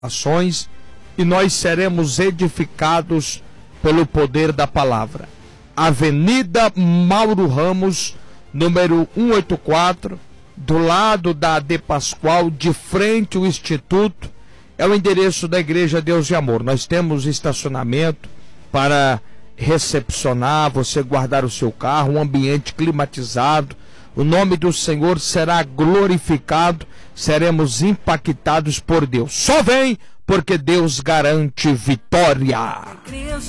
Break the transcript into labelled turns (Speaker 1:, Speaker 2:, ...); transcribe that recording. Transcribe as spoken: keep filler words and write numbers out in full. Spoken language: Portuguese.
Speaker 1: ações e nós seremos edificados pelo poder da palavra. Avenida Mauro Ramos, número cento e oitenta e quatro, do lado da De Pascoal, de frente ao Instituto, é o endereço da Igreja Deus de Amor. Nós temos estacionamento para recepcionar, você guardar o seu carro, um ambiente climatizado. O nome do Senhor será glorificado, seremos impactados por Deus. Só vem porque Deus garante vitória.